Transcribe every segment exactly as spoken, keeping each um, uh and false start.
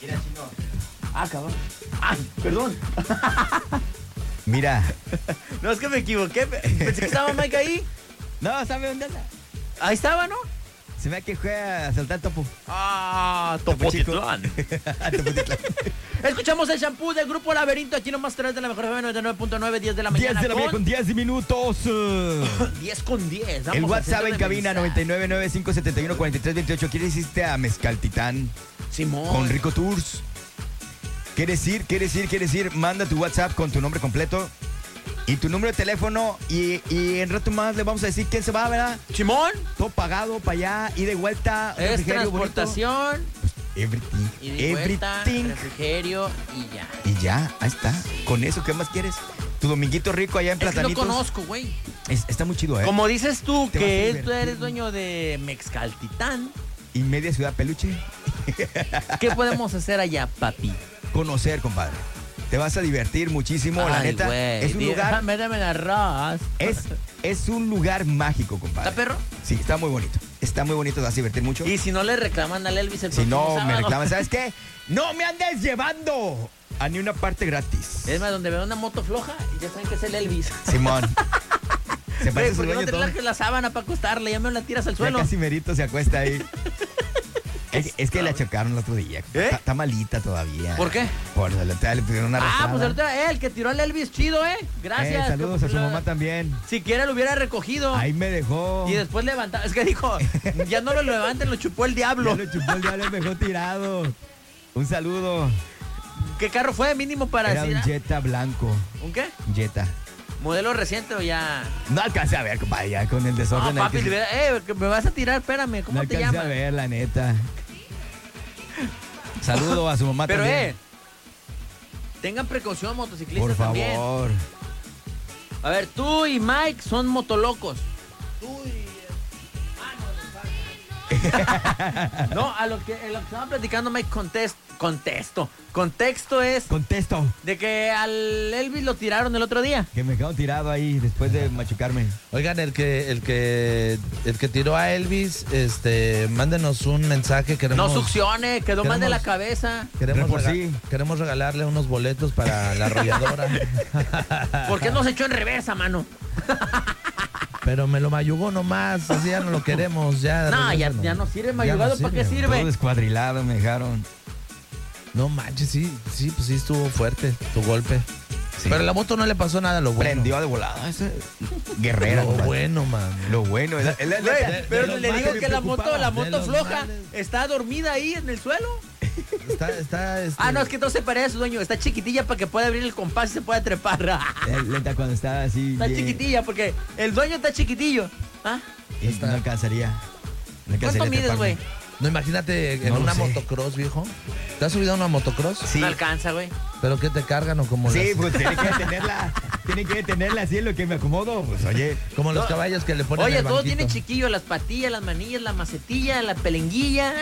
Mira, chino. Ah, cabrón. Ah, perdón. Mira. No, es que me equivoqué. Pensé que estaba Mike ahí. No, ¿sabe dónde anda? Ahí estaba, ¿no? Se ve que juega a saltar topo. Ah, Topotitlán. Topotitlán. Escuchamos el shampoo del Grupo Laberinto aquí nomás tres de la mejor F M noventa y nueve punto nueve, diez de la mañana. diez de la mañana con diez minutos. diez con diez. El WhatsApp en cabina noventa y nueve, noventa y cinco, setenta y uno, cuarenta y tres, veintiocho. ¿Quieres irte a Mezcaltitán? Simón. Con Rico Tours. ¿Quieres ir? ¿Quieres ir? ¿Quieres ir? Manda tu WhatsApp con tu nombre completo y tu número de teléfono y, y en rato más le vamos a decir quién se va, ¿verdad? Simón. Todo pagado para allá y de vuelta. Es transportación. Pues, everything. Y de vuelta, everything. refrigerio y ya. Y ya, ahí está. Con eso, ¿qué más quieres? Tu dominguito rico allá en Es que Platanitos. lo conozco, güey. Es, está muy chido, ¿eh? Como dices tú, Te vas a que es- divertir. eres dueño de Mezcaltitán, Y media ciudad peluche. ¿qué podemos hacer allá, papi? Conocer, compadre. Te vas a divertir muchísimo, la Ay, neta. güey, Es un di- lugar, Méteme el arroz. es, es un lugar mágico, compadre. ¿Está perro? Sí, está muy bonito. Está muy bonito, te vas a divertir mucho. Y si no le reclaman al Elvis el Si próximo no me sábado? reclaman, ¿sabes qué? ¡No me andes llevando a ni una parte gratis! Es más, donde veo una moto floja, ya saben que es el Elvis. Simón. Se Güey, parece a su ¿por qué no dueño te todo. relajes la sábana para acostarle? Ya me la tiras al Ya suelo. casi merito se acuesta ahí. Es, es que la chocaron el otro día. ¿Eh? Está, está malita todavía. ¿Por qué? Por la letra le pusieron una Ah, arrastrada. pues ahorita eh, el que tiró al Elvis, chido, ¿eh? Gracias. Eh, saludos a su La- mamá también. Si quiere lo hubiera recogido. Ahí me dejó. Y después levantaba. Es que dijo, ya no lo levanten, lo chupó el Ya diablo. lo chupó el diablo, me dejó tirado. Un saludo. ¿Qué carro fue mínimo para Era decir? un Jetta blanco. ¿Un qué? Jetta. ¿Modelo reciente o ya? No alcancé a ver, compadre, ya con el No, desorden. papi, que- le hubiera- eh, que me vas a tirar, espérame, no ¿cómo te alcancé a llamas? ver, la neta. Saludo a su mamá Pero, también. eh, tengan precaución, motociclistas Por también. favor. A ver, tú y Mike son motolocos. No, a lo que, a lo que estaba platicando Mike, contest, contesto. Contexto es Contesto. de que al Elvis lo tiraron el otro día. Que me quedo tirado ahí después de machucarme. Oigan, el que, el que, el que tiró a Elvis, este, mándenos un mensaje. Queremos, No succione, quedó mal de la queremos- cabeza. Queremos, De por rega- sí. queremos regalarle unos boletos para la arrolladora. ¿Por qué no se echó en reversa, mano? Pero me lo mayugó nomás, así ya no lo queremos. Ya, No, ya, regrésanos. ya no sirve, Ya mayugado, no ¿para qué sirve. Todo sirve? descuadrilado me dejaron. No manches, sí, sí, pues sí estuvo fuerte tu golpe. Sí. Pero la moto no le pasó nada, lo bueno. Prendió de volada. Ese- Guerrera, Lo compadre. bueno, man. Lo bueno. es la- es la- Güey, de- pero de los le digo males que me la moto, preocupaba, la de moto los floja males. está dormida ahí en el suelo. Está, está, este, Ah, no, es que no se parece a su dueño. Está chiquitilla para que pueda abrir el compás y se pueda trepar. eh, lenta cuando estaba así. Está bien, chiquitilla porque el dueño está chiquitillo. ¿Ah? y Está- no alcanzaría. No ¿Cuánto alcanzaría a mides, treparme. güey? No, imagínate en No lo una sé. motocross, viejo. ¿Te has subido a una motocross? Sí. No alcanza, güey. ¿Pero qué te cargan o como Sí, las- pues tiene que detenerla. Tiene que detenerla así en lo que me acomodo. Pues oye. como los No. caballos que le ponen Oye, el todo banquito? tiene chiquillo, las patillas, las manillas, la macetilla, la pelenguilla.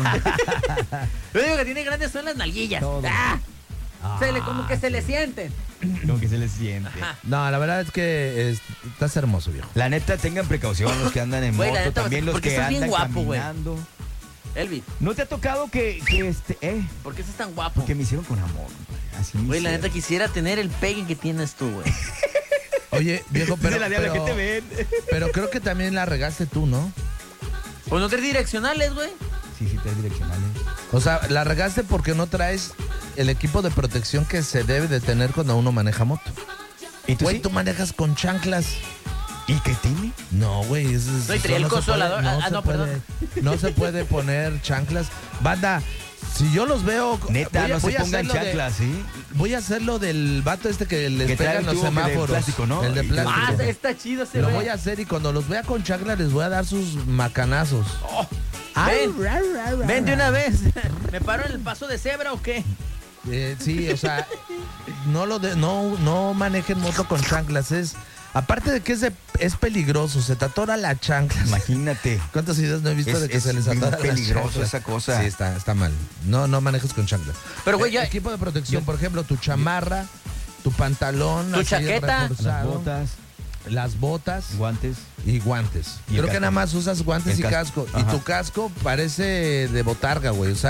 Todo. Lo único que tiene grandes son las nalguillas. Todo. Ah, se le, como que se le sienten. Como que se le siente. Ajá. No, la verdad es que es- estás hermoso, viejo. La neta, tengan precaución los que andan en Güey, la moto, neta, también los porque que estás bien andan guapo, güey. caminando. Elvis, ¿No te ha tocado que, que este, eh, ¿por qué estás tan guapo? porque me hicieron con amor, compadre? Así me Güey, la hicieron. neta quisiera tener el pegue que tienes tú, güey. Oye, viejo, pero, Dice la diabla, pero, ¿qué te ven? pero creo que también la regaste tú, ¿no? Pues no traes direccionales, güey. Sí, sí, tres direccionales. O sea, la regaste porque no traes el equipo de protección que se debe de tener cuando uno maneja moto. ¿Y tú Güey, sí? tú manejas con chanclas. ¿Y qué tiene? No, güey, eso es... No, y traía eso el se consolador. puede- Ah, se no, puede- perdón. No se puede poner chanclas. Banda, si yo los veo... Neta, voy a- no voy se a pongan hacer lo de- chanclas, ¿sí? Voy a hacer lo del vato este que les Que trae pegan el los tubo que de semáforos. plástico, ¿no? El de Y que- plástico. Ah, está chido ese, Lo güey. voy a hacer y cuando los vea con chanclas les voy a dar sus macanazos. Ven, ven de una vez. ¿Me paro en el paso de cebra o qué? Eh, sí, o sea, no lo de, no, no manejen moto con chanclas. Es, aparte de que es, de- es peligroso, se te atora la chancla. Imagínate. ¿Cuántas ideas no he visto Es- de que es se les bien atora la peligroso chancla? esa cosa. Sí, está, está mal. No, no manejes con chanclas. Pero, güey, Eh, ya- equipo de protección, por ejemplo, tu chamarra, tu pantalón, Tu así chaqueta. reforzado, Las botas, las botas guantes. y guantes. Y el Creo que casco. nada más usas guantes El y casco. casco. Y Ajá. tu casco parece de botarga, güey. O sea,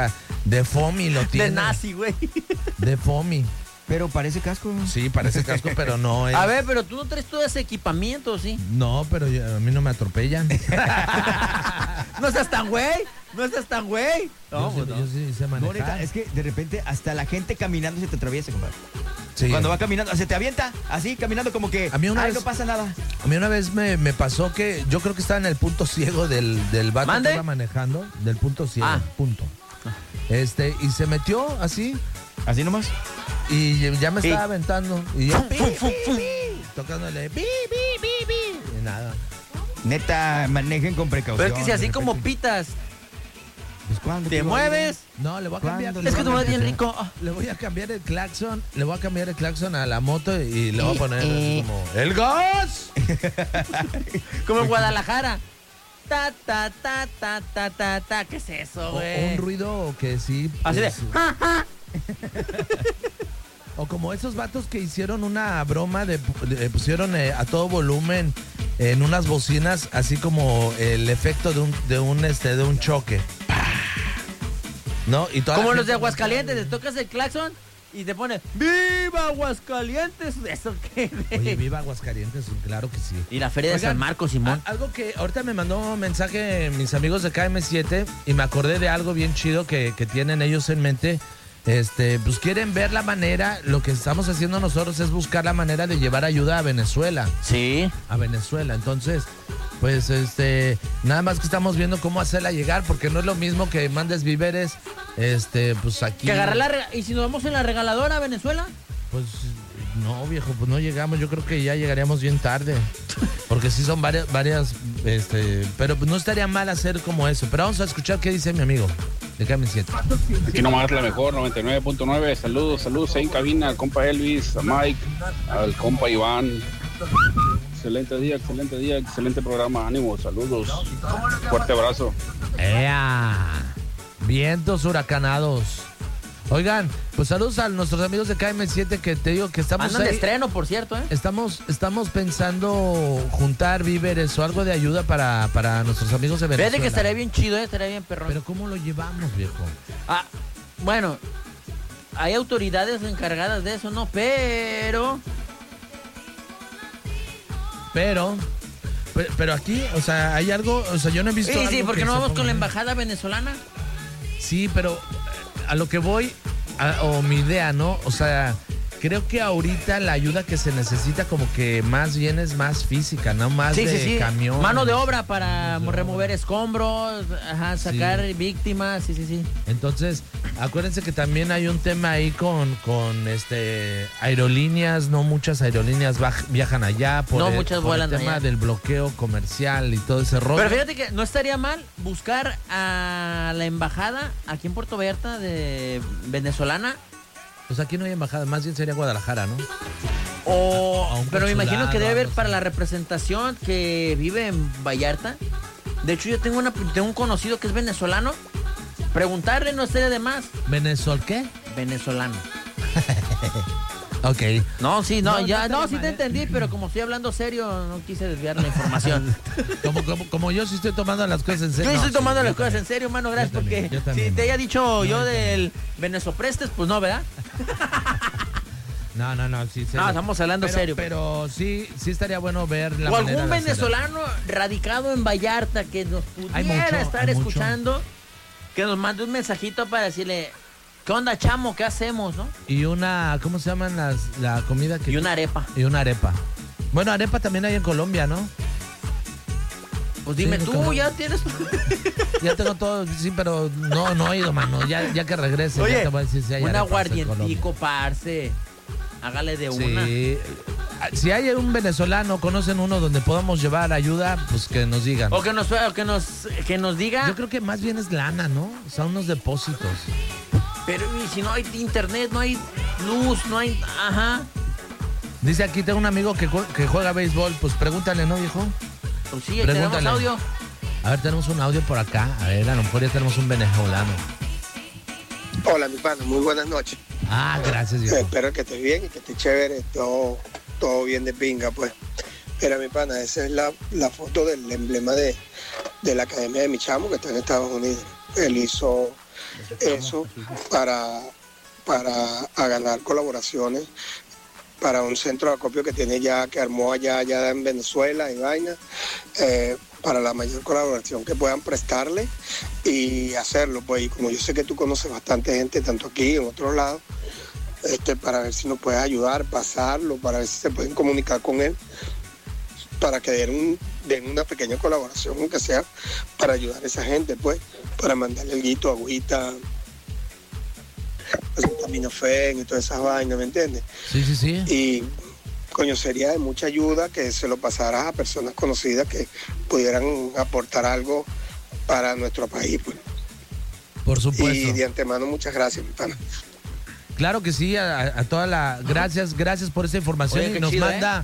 De Fomi lo tiene. De nazi, güey. De Fomi. Pero parece casco. Sí, parece casco, pero no es. A ver, pero tú no traes todo ese equipamiento, ¿sí? No, pero yo- a mí no me atropellan. No seas tan güey. No seas tan güey. yo, sí, yo sí sé No, neta, manejar. es que de repente hasta la gente caminando se te atraviesa, compadre. Sí. Cuando va caminando, se te avienta, así, caminando como que, A mí una ay, vez- no pasa nada. A mí una vez me, me pasó que yo creo que estaba en el punto ciego del, del vato ¿Mande? que iba manejando. Del punto ciego, Ah. punto. Este, y se metió así Así nomás. y ya me Sí. estaba aventando. Y yo Fum, fum, fum. tocándole, bi, bi, bi, bi. Y nada. Neta, manejen con precaución. Pero es que si así de como repente. pitas, Pues, ¿cuándo te va a mueves. No, le voy a ¿Cuándo cambiar. le Es que van tú a vas bien empezar? rico. Ah. Le voy a cambiar el claxon, le voy a cambiar el claxon a la moto y le voy a poner así Eh. como ¡el gas! Como en Guadalajara. Ta, ta, ta, ta, ta, ta, ta. ¿Qué es eso, O, güey? o un ruido que sí. Así de. pues, O como esos vatos que hicieron una broma de, de- pusieron eh, a todo volumen en unas bocinas, así como el efecto de un, de un este de un choque. ¿No? Y toda la Como los de gente- Aguascalientes, te tocas el claxon y te pone ¡Viva Aguascalientes! ¿Eso qué? Oye, viva Aguascalientes, claro que sí. Y la feria de Oigan, San Marcos, Simón. a- algo que ahorita me mandó un mensaje mis amigos de K M siete y me acordé de algo bien chido que, que tienen ellos en mente. Este, pues quieren ver la manera, lo que estamos haciendo nosotros es buscar la manera de llevar ayuda a Venezuela. Sí. a Venezuela. Entonces, pues este, nada más que estamos viendo cómo hacerla llegar, porque no es lo mismo que mandes víveres, este, pues aquí. Que agarrar la rega- ¿Y si nos vamos en la regaladora a Venezuela? Pues no, viejo, pues no llegamos. Yo creo que ya llegaríamos bien tarde. Porque sí son varias, varias, este, pero pues no estaría mal hacer como eso. Pero vamos a escuchar qué dice mi amigo de K M siete. Aquí nomás la mejor, noventa y nueve punto nueve. Saludos, saludos ahí en cabina, al compa Elvis, a Mike, al compa Iván. Excelente día, excelente día, excelente programa. Ánimo, saludos. Fuerte abrazo. ¡Ea! Vientos huracanados. Oigan, pues saludos a nuestros amigos de K M siete que te digo que estamos Andan de ahí. estreno, por cierto, ¿eh? Estamos, estamos pensando juntar víveres o algo de ayuda para, para nuestros amigos de Venezuela. Fíjate que estaría bien chido, ¿eh? Estaría bien perrón. Pero ¿cómo lo llevamos, viejo? Ah, bueno, hay autoridades encargadas de eso, ¿no? Pero... Pero, pero, pero aquí, o sea, hay algo, o sea, yo no he visto Sí, sí, algo porque que no se vamos ponga con la ahí. embajada venezolana. Sí, pero eh, a lo que voy, a- o mi idea, ¿no? O sea, creo que ahorita la ayuda que se necesita como que más bien es más física, ¿no? Más Sí, de sí, sí. camión. Mano de obra para Mano de remover obra. escombros, ajá, sacar Sí. víctimas, sí, sí, sí. Entonces, acuérdense que también hay un tema ahí con, con este aerolíneas, no muchas aerolíneas vaj- viajan allá por, No el, muchas por vuelan el tema allá. del bloqueo comercial y todo ese rollo. Pero fíjate que no estaría mal buscar a la embajada aquí en Puerto Vallarta de venezolana Pues aquí no hay embajada, más bien sería Guadalajara, ¿no? o A un pero me imagino que consulado, debe haber algo para así. la representación que vive en Vallarta. De hecho, yo tengo una tengo un conocido que es venezolano. Preguntarle no estaría de más. ¿Venezol qué? Venezolano. Ok. No, sí, no, No, no ya, estaría no, sí mal, te ¿eh? entendí, pero como estoy hablando serio, no quise desviar la información. Como, como, como yo sí estoy tomando las cosas en Yo serio. estoy No, tomando sí, las yo cosas en también. serio, mano, gracias, Yo también, porque yo también. si te haya dicho No, yo yo del Venezoprestes, pues no, ¿verdad? No, no, no, sí. serio. No, estamos hablando pero, serio. Pero sí, sí estaría bueno ver la O manera algún de hacer. venezolano radicado en Vallarta que nos pudiera Hay mucho, estar hay mucho. escuchando, que nos mande un mensajito para decirle, ¿qué onda, chamo? ¿Qué hacemos, no? Y una, ¿cómo se llaman las, la comida que... Y una arepa. Y una arepa. Bueno, arepa también hay en Colombia, ¿no? Pues dime Sí, tú, nunca- ya tienes... Ya tengo todo, sí, pero no, no he ido, mano. Ya, ya que regrese, ya Oye, te voy a decir si hay un arepas en aguardientico, parce. Hágale de Colombia. una. Sí. Si hay un venezolano, conocen uno donde podamos llevar ayuda, pues que nos digan. O que nos, o que nos, que nos diga, Yo creo que más bien es lana, ¿no? Son unos depósitos. pero ¿y si no hay internet, no hay luz, no hay... Ajá. Dice aquí, tengo un amigo que, jue- que juega béisbol, pues pregúntale, ¿no, viejo? Pues sí, tenemos Pregúntale. audio. A ver, tenemos un audio por acá. A ver, a lo mejor ya tenemos un venezolano. Hola, mi pana, muy buenas noches. Ah, gracias, Eh, viejo. espero que estés bien y que estés chévere, todo, todo bien de pinga, pues. Mira, mi pana, esa es la, la foto del emblema de, de la academia de mi chamo que está en Estados Unidos. Él hizo eso para, para a ganar colaboraciones para un centro de acopio que tiene ya, que armó allá, allá en Venezuela y vaina, eh, para la mayor colaboración que puedan prestarle y hacerlo, pues, y como yo sé que tú conoces bastante gente, tanto aquí y en otros lados, este, para ver si nos puedes ayudar, pasarlo, para ver si se pueden comunicar con él, para que den, un, den una pequeña colaboración, aunque sea, para ayudar a esa gente, pues, para mandarle el guito, agüita, acetaminofén y todas esas vainas, ¿me entiendes? Sí, sí, sí. Y, coño, sería de mucha ayuda que se lo pasaras a personas conocidas que pudieran aportar algo para nuestro país, pues. Por supuesto. Y de antemano, muchas gracias, mi pana. Claro que sí, a, a toda la... Gracias, gracias por esta información. Oye, y qué nos chido, manda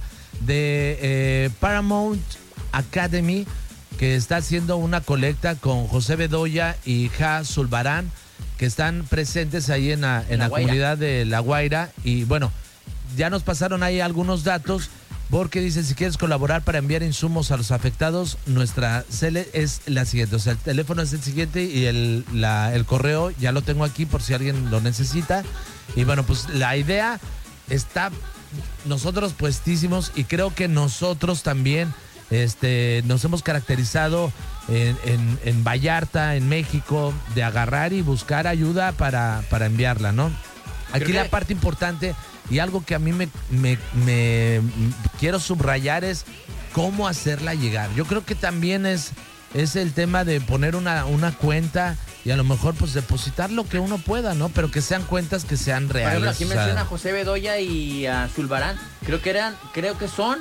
de eh, Paramount Academy, que está haciendo una colecta con José Bedoya y Ja Zulbarán, que están presentes ahí en la, en La la Guaira. comunidad de La Guaira. Y bueno, ya nos pasaron ahí algunos datos, porque dice, si quieres colaborar para enviar insumos a los afectados, nuestra cele es la siguiente. O sea, el teléfono es el siguiente y el, la, el correo ya lo tengo aquí por si alguien lo necesita. Y bueno, pues la idea está nosotros puestísimos, y creo que nosotros también este, nos hemos caracterizado en, en, en Vallarta, en México, de agarrar y buscar ayuda para, para enviarla, ¿no? Aquí Creo la que- parte importante y algo que a mí me, me, me- quiero subrayar es cómo hacerla llegar. Yo creo que también es, es el tema de poner una, una cuenta y a lo mejor pues depositar lo que uno pueda, ¿no? Pero que sean cuentas que sean Por reales. ejemplo, aquí o sea, menciona a José Bedoya y a Zulbarán. Creo que eran, creo que son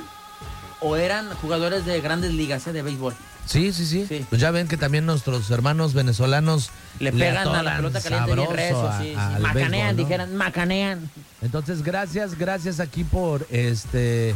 o eran jugadores de grandes ligas, ¿eh? De béisbol. sí, sí, sí, Sí. Pues ya ven que también nuestros hermanos venezolanos Le pegan a la atoran pelota caliente bien sabroso rezo, a- sí, sí. al Macanean, béisbol, ¿no? dijeran, macanean. Entonces, gracias, gracias aquí por este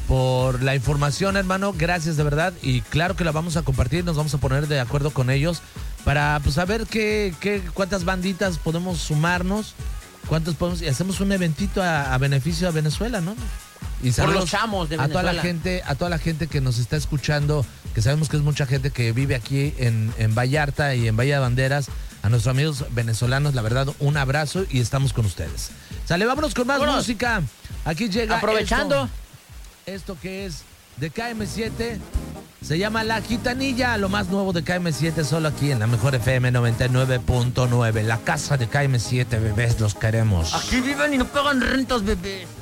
por la información, hermano. Gracias de verdad. Y claro que la vamos a compartir, nos vamos a poner de acuerdo con ellos para pues saber qué, qué, cuántas banditas podemos sumarnos, cuántos podemos, y hacemos un eventito a, a beneficio a Venezuela, ¿no? Y Por saludos los chamos de a toda la Venezuela. gente, a toda la gente que nos está escuchando, que sabemos que es mucha gente que vive aquí en, en Vallarta y en Bahía de Banderas. A nuestros amigos venezolanos, la verdad, un abrazo y estamos con ustedes. Sale, vámonos con más Vámonos. música. Aquí llega Aprovechando. Esto, esto que es de K M siete, se llama La Gitanilla, lo más nuevo de K M siete, solo aquí en la mejor F M noventa y nueve punto nueve. La casa de K M siete, bebés, los queremos. Aquí viven y no pagan rentas, bebés.